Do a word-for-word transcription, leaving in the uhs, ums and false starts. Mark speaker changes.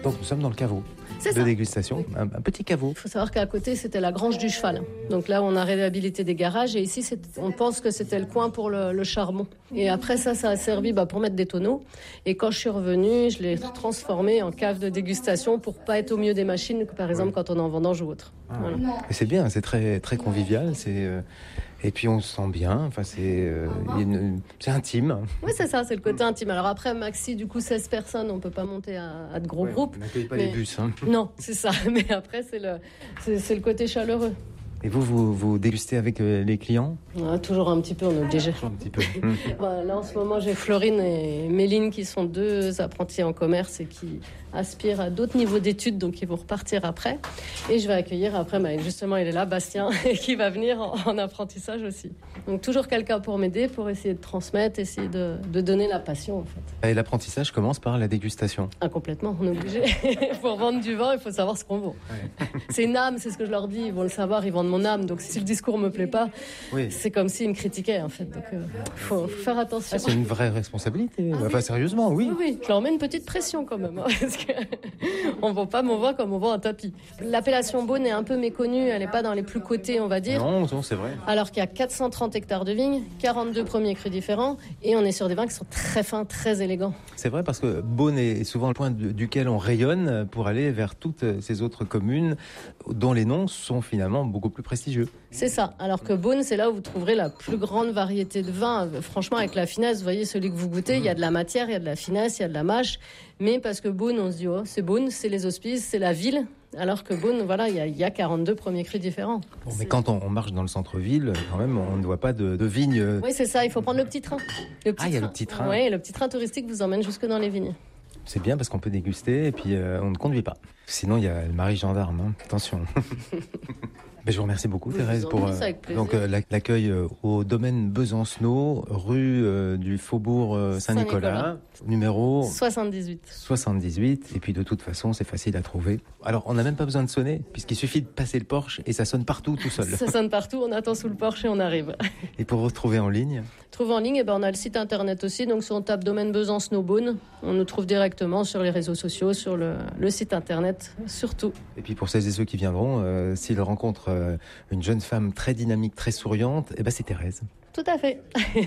Speaker 1: Donc nous sommes dans le caveau
Speaker 2: C'est
Speaker 1: de
Speaker 2: ça.
Speaker 1: dégustation, un, un petit caveau.
Speaker 2: Il faut savoir qu'à côté, c'était la grange du cheval. Donc là, on a réhabilité des garages et ici, c'est- on pense que c'était le coin pour le, le charbon. Et après ça, ça a servi bah, pour mettre des tonneaux. Et quand je suis revenue, je l'ai transformé en cave de dégustation pour pas être au milieu des machines, par exemple quand on est en vendange ou autre. Voilà.
Speaker 1: Et c'est bien, c'est très, très convivial. C'est, euh, et puis on se sent bien. Enfin, c'est, euh, il y a une- c'est intime.
Speaker 2: Oui, c'est ça, c'est le côté intime. Alors après, maxi, du coup, seize personnes, on peut pas monter à, à de gros groupes.
Speaker 1: On n'accueille pas
Speaker 2: mais-
Speaker 1: les bus. Hein.
Speaker 2: Non, c'est ça. Mais après, c'est le, c'est, c'est le côté chaleureux.
Speaker 1: Et vous, vous, vous dégustez avec euh, les clients?
Speaker 2: Ouais, toujours un petit peu, on est obligé.
Speaker 1: Un petit peu.
Speaker 2: Voilà, là, en ce moment, j'ai Florine et Méline qui sont deux apprentis en commerce et qui aspirent à d'autres niveaux d'études, donc ils vont repartir après. Et je vais accueillir après, bah, justement, il est là, Bastien, qui va venir en, en apprentissage aussi. Donc toujours quelqu'un pour m'aider, pour essayer de transmettre, essayer de, de donner la passion, en fait.
Speaker 1: Et l'apprentissage commence par la dégustation.
Speaker 2: Ah, complètement, on est obligé. Pour vendre du vin, il faut savoir ce qu'on vaut. C'est une âme, c'est ce que je leur dis, ils vont le savoir, ils vendent mon âme. Donc si le discours me plaît pas,
Speaker 1: Oui.
Speaker 2: c'est comme s'ils me critiquaient, en fait. Donc il euh, faut, faut faire attention.
Speaker 1: Ah, c'est une vraie responsabilité.
Speaker 2: Ah,
Speaker 1: enfin,
Speaker 2: oui.
Speaker 1: sérieusement, oui.
Speaker 2: Oui, oui, je leur mets une petite pression quand même, hein, parce que on vend pas mon vin comme on vend un tapis. L'appellation Beaune est un peu méconnue, elle n'est pas dans les plus cotés, on va dire.
Speaker 1: Non, non, c'est vrai.
Speaker 2: Alors qu'il y a quatre cent trente hectares de vignes, quarante-deux premiers crus différents, et on est sur des vins qui sont très fins, très élégants.
Speaker 1: C'est vrai parce que Beaune est souvent le point du- duquel on rayonne pour aller vers toutes ces autres communes dont les noms sont finalement beaucoup plus prestigieux.
Speaker 2: C'est ça. Alors que Beaune, c'est là où vous trouverez la plus grande variété de vins. Franchement, avec la finesse, vous voyez, celui que vous goûtez, il y a de la matière, il y a de la finesse, il y a de la mâche. Mais parce que Beaune, on se dit, oh, c'est Beaune, c'est les hospices, c'est la ville. Alors que Beaune, voilà, il y a, il y a quarante-deux premiers crus différents.
Speaker 1: Bon, mais quand on, on marche dans le centre-ville, quand même, on ne voit pas de, de vignes.
Speaker 2: Oui, c'est ça, il faut prendre le petit train. Le petit
Speaker 1: Ah, il y a le petit train.
Speaker 2: Oui, le petit train touristique vous emmène jusque dans les vignes.
Speaker 1: C'est bien parce qu'on peut déguster et puis euh, on ne conduit pas. Sinon, il y a le mari gendarme. Hein. Attention. Mais je vous remercie beaucoup,
Speaker 2: Oui,
Speaker 1: Thérèse,
Speaker 2: je vous en
Speaker 1: pour
Speaker 2: prie, c'est avec plaisir.
Speaker 1: donc euh, l'ac- l'accueil euh, au domaine Besancenot, rue euh, du Faubourg euh, Saint-Nicolas,
Speaker 2: Saint-Nicolas.
Speaker 1: numéro
Speaker 2: soixante-dix-huit.
Speaker 1: soixante-dix-huit. Et puis de toute façon, c'est facile à trouver. Alors, on n'a même pas besoin de sonner, puisqu'il suffit de passer le porche et ça sonne partout tout seul.
Speaker 2: Ça sonne partout, on attend sous le porche et on arrive.
Speaker 1: Et pour retrouver en ligne,
Speaker 2: Trouve en ligne, eh ben, on a le site internet aussi, donc si on tape domaine Besancenot Beaune, on nous trouve directement sur les réseaux sociaux, sur le, le site internet, surtout.
Speaker 1: et puis pour celles et ceux qui viendront, euh, s'ils rencontrent euh, une jeune femme très dynamique, très souriante, eh ben c'est Thérèse.
Speaker 2: Tout à fait.